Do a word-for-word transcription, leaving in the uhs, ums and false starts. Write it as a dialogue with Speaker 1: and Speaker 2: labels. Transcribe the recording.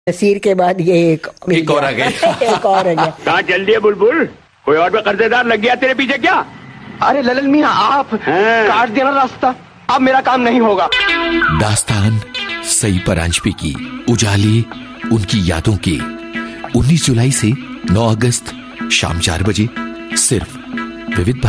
Speaker 1: नसीर के बाद ये एक
Speaker 2: एक और आ गया।
Speaker 1: एक और आ गया।
Speaker 3: कहाँ चल दिए बुलबुल? कोई और भी कर्जेदार लग गया तेरे पीछे क्या?
Speaker 4: अरे ललन मियां आप काट देना रास्ता, अब मेरा काम नहीं होगा।
Speaker 2: दास्तान सई परांजपे की उजाली उनकी यादों की उन्नीस जुलाई से नौ अगस्त शाम चार बजे सिर्फ विविध